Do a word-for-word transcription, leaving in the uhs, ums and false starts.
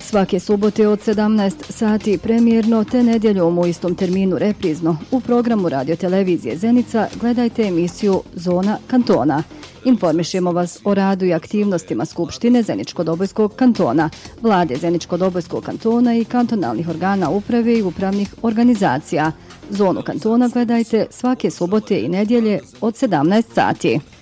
svake subote od sedamnaest sati premijerno te nedjeljom u istom terminu reprizno. U programu radiotelevizije Zenica gledajte emisiju Zona kantona. Informišemo vas o radu i aktivnostima Skupštine Zeničko-Dobojskog kantona, Vlade Zeničko-Dobojskog kantona i kantonalnih organa uprave i upravnih organizacija. Zonu kantona gledajte svake subote i nedjelje od sedamnaest sati.